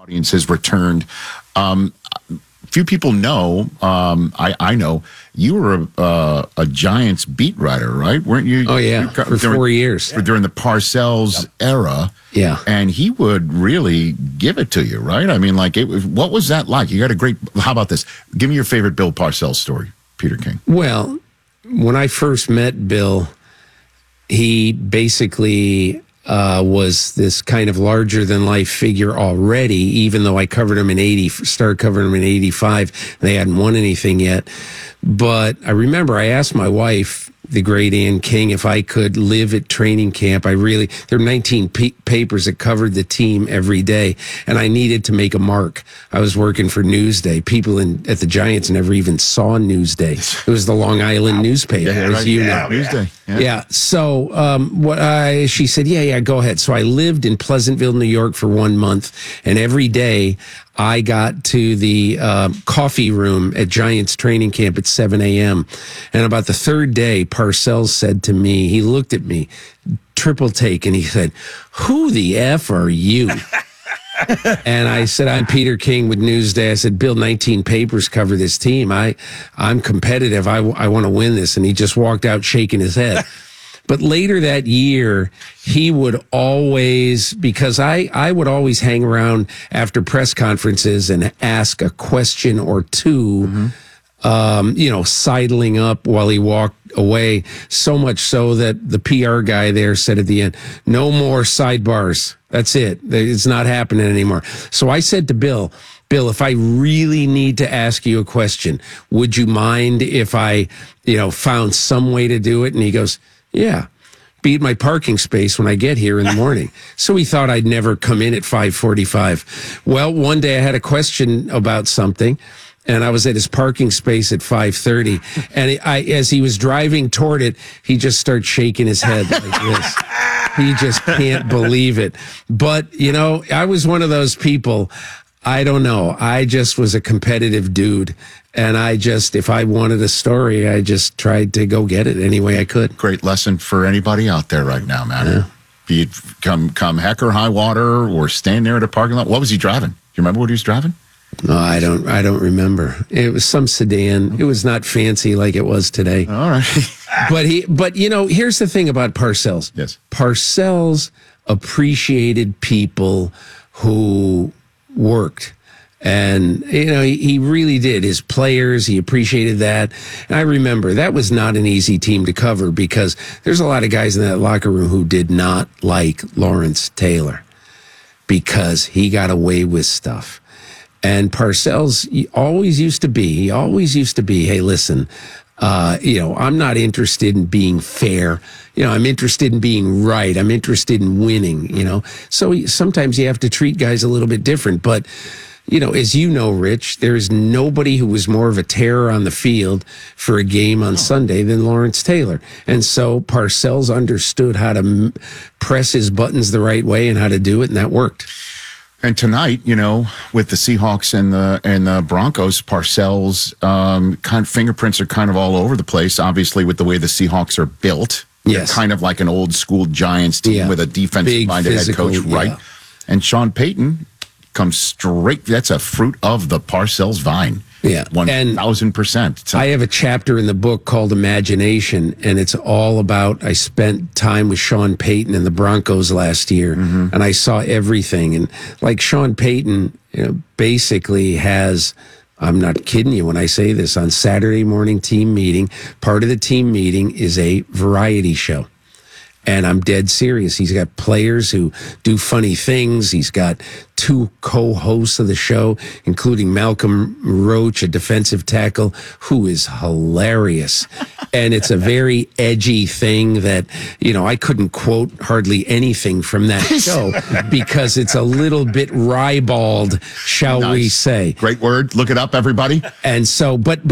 audience has returned. Few people know, I know, you were a Giants beat writer, right? Weren't you? Oh, yeah, for 4 years. During the Parcells era. Yeah. And he would really give it to you, right? I mean, like, what was that like? You got a great, how about this? Give me your favorite Bill Parcells story, Peter King. Well, when I first met Bill, he basically was this kind of larger-than-life figure already, even though I covered him started covering him in 85. They hadn't won anything yet. But I remember I asked my wife, the great Ann King, if I could live at training camp. There were 19 papers that covered the team every day, and I needed to make a mark. I was working for Newsday. People at the Giants never even saw Newsday. It was the Long Island newspaper, as you know. Newsday. Yeah. So she said, yeah, go ahead. So I lived in Pleasantville, New York for 1 month, and every day I got to the coffee room at Giants training camp at 7 a.m. And about the third day, Parcells said to me, he looked at me, triple take, and he said, "Who the F are you?" And I said, "I'm Peter King with Newsday." I said, "Bill, 19 papers cover this team. I'm competitive. I want to win this." And he just walked out shaking his head. But later that year, he would always, because I would always hang around after press conferences and ask a question or two, sidling up while he walked away, so much so that the PR guy there said at the end, "No more sidebars. That's it. It's not happening anymore." So I said to Bill, "If I really need to ask you a question, would you mind if I, found some way to do it?" And he goes, "Yeah, be at my parking space when I get here in the morning." So he thought I'd never come in at 5:45. Well, one day I had a question about something, and I was at his parking space at 5:30. And as he was driving toward it, he just started shaking his head like this. He just can't believe it. But, I was one of those people, I don't know. I just was a competitive dude. And if I wanted a story, I just tried to go get it any way I could. Great lesson for anybody out there right now, man. Yeah. Be it come heck or high water or stand there at a parking lot. What was he driving? Do you remember what he was driving? No, I don't remember. It was some sedan. It was not fancy like it was today. All right. But here's the thing about Parcells. Yes. Parcells appreciated people who worked. And, he really did. His players, he appreciated that. And I remember that was not an easy team to cover because there's a lot of guys in that locker room who did not like Lawrence Taylor because he got away with stuff. And Parcells always used to be, hey, listen, I'm not interested in being fair. I'm interested in being right. I'm interested in winning, So sometimes you have to treat guys a little bit different. But, as you know, Rich, there's nobody who was more of a terror on the field for a game on Sunday than Lawrence Taylor. And so Parcells understood how to press his buttons the right way and how to do it, and that worked. And tonight, with the Seahawks and the Broncos, Parcells' kind of fingerprints are kind of all over the place. Obviously, with the way the Seahawks are built, yes, they're kind of like an old school Giants team with a defensive-minded head coach, right? Yeah. And Sean Payton comes straight. That's a fruit of the Parcells vine. Yeah, 1,000%. I have a chapter in the book called Imagination, and it's all about, I spent time with Sean Payton and the Broncos last year, and I saw everything. And like Sean Payton, basically has, I'm not kidding you when I say this, on Saturday morning team meeting, part of the team meeting is a variety show. And I'm dead serious. He's got players who do funny things. He's got 2 co-hosts of the show, including Malcolm Roach, a defensive tackle, who is hilarious. And it's a very edgy thing that, I couldn't quote hardly anything from that show because it's a little bit ribald, shall we say. Great word. Look it up, everybody. And so, but